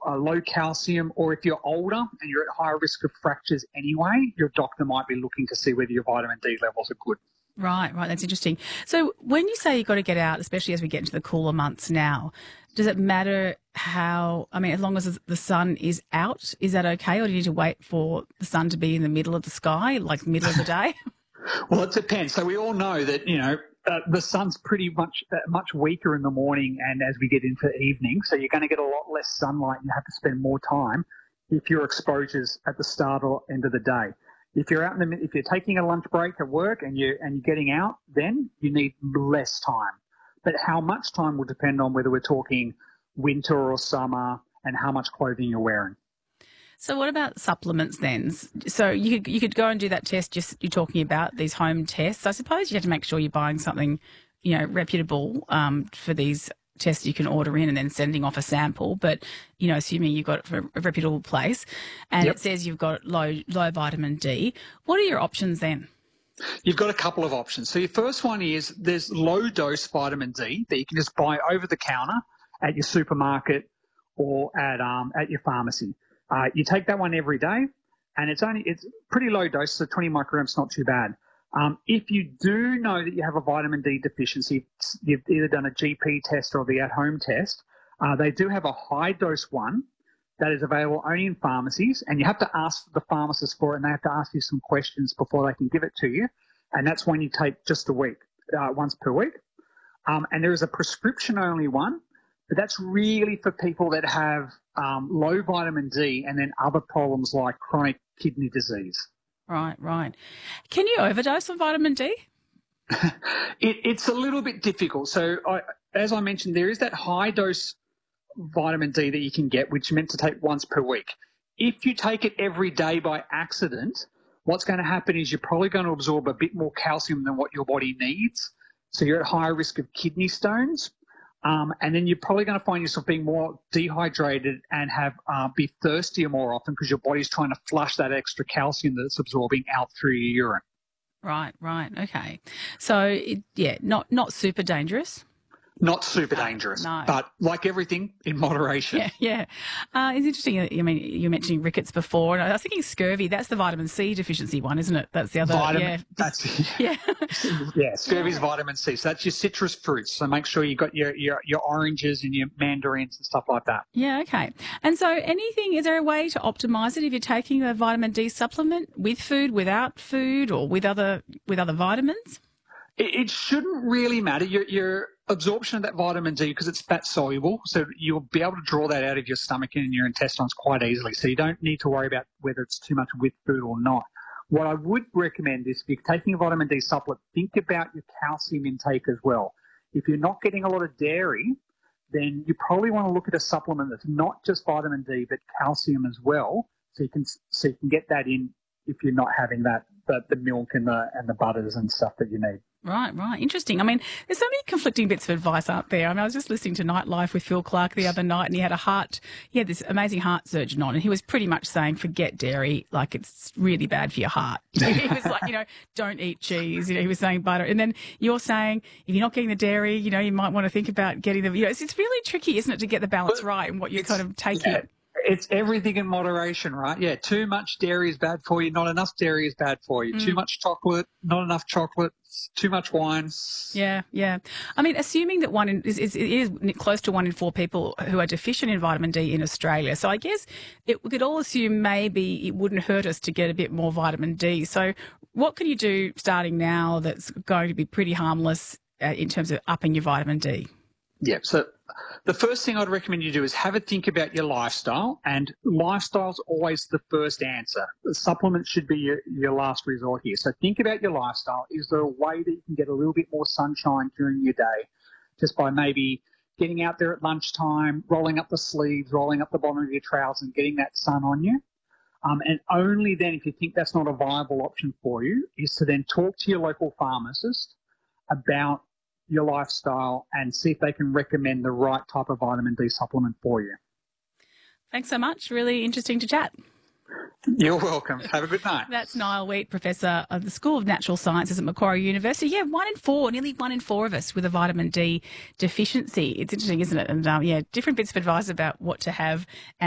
low calcium, or if you're older and you're at higher risk of fractures anyway, your doctor might be looking to see whether your vitamin D levels are good. Right. That's interesting. So when you say you've got to get out, especially as we get into the cooler months now, does it matter as long as the sun is out, is that okay? Or do you need to wait for the sun to be in the middle of the sky, like middle of the day? Well, it depends. So we all know that, the sun's pretty much weaker in the morning and as we get into evening. So you're going to get a lot less sunlight and you have to spend more time if your exposure's at the start or end of the day. If you're if you're taking a lunch break at work and you're getting out, then you need less time. But how much time will depend on whether we're talking winter or summer and how much clothing you're wearing. So what about supplements then? So you could go and do that test you're talking about, these home tests. I suppose you have to make sure you're buying something, reputable for these tests you can order in and then sending off a sample. But, assuming you've got a reputable place and It says you've got low vitamin D, what are your options then? You've got a couple of options. So your first one is there's low dose vitamin D that you can just buy over the counter at your supermarket or at your pharmacy. You take that one every day, and it's pretty low dose, so 20 micrograms, not too bad. If you do know that you have a vitamin D deficiency, you've either done a GP test or the at-home test, they do have a high-dose one that is available only in pharmacies, and you have to ask the pharmacist for it, and they have to ask you some questions before they can give it to you, and that's one you take just a week, once per week. And there is a prescription-only one, but that's really for people that have low vitamin D and then other problems like chronic kidney disease. Right. Can you overdose on vitamin D? It's a little bit difficult. So as I mentioned, there is that high dose vitamin D that you can get, which is meant to take once per week. If you take it every day by accident, what's going to happen is you're probably going to absorb a bit more calcium than what your body needs. So you're at higher risk of kidney stones. And then you're probably going to find yourself being more dehydrated and be thirstier more often because your body's trying to flush that extra calcium that it's absorbing out through your urine. Right. Okay. So, not super dangerous. Not super dangerous, no. But like everything, in moderation. Yeah. It's interesting. I mean, you were mentioning rickets before, and I was thinking scurvy. That's the vitamin C deficiency one, isn't it? That's the other. Scurvy's vitamin C. So that's your citrus fruits. So make sure you got your oranges and your mandarins and stuff like that. Yeah, okay. And so is there a way to optimise it if you're taking a vitamin D supplement with food, without food, or with other vitamins? It shouldn't really matter. Your absorption of that vitamin D, because it's fat soluble, so you'll be able to draw that out of your stomach and your intestines quite easily. So you don't need to worry about whether it's too much with food or not. What I would recommend is if you're taking a vitamin D supplement, think about your calcium intake as well. If you're not getting a lot of dairy, then you probably want to look at a supplement that's not just vitamin D but calcium as well, so you can get that in if you're not having the milk and the butters and stuff that you need. Right. Interesting. I mean, there's so many conflicting bits of advice out there. I mean, I was just listening to Nightlife with Phil Clark the other night, and he had this amazing heart surgeon on, and he was pretty much saying, forget dairy, like it's really bad for your heart. He was like, don't eat cheese. He was saying butter. And then you're saying, if you're not getting the dairy, you might want to think about getting it's really tricky, isn't it, to get the balance right and what you're kind of taking. Yeah. It's everything in moderation, right? Yeah, too much dairy is bad for you. Not enough dairy is bad for you. Too much chocolate, not enough chocolate. Too much wine. Yeah. I mean, assuming that it is close to 1 in 4 people who are deficient in vitamin D in Australia. So I guess we could all assume maybe it wouldn't hurt us to get a bit more vitamin D. So what can you do starting now that's going to be pretty harmless in terms of upping your vitamin D? Yeah, so the first thing I'd recommend you do is have a think about your lifestyle, and lifestyle's always the first answer. The supplement should be your last resort here. So think about your lifestyle. Is there a way that you can get a little bit more sunshine during your day just by maybe getting out there at lunchtime, rolling up the sleeves, rolling up the bottom of your trousers and getting that sun on you? And only then, if you think that's not a viable option for you, is to then talk to your local pharmacist about your lifestyle and see if they can recommend the right type of vitamin D supplement for you. Thanks so much. Really interesting to chat. You're welcome. Have a good night. That's Niall Wheat, Professor of the School of Natural Sciences at Macquarie University. Yeah, 1 in 4, nearly 1 in 4 of us with a vitamin D deficiency. It's interesting, isn't it? And different bits of advice about what to have.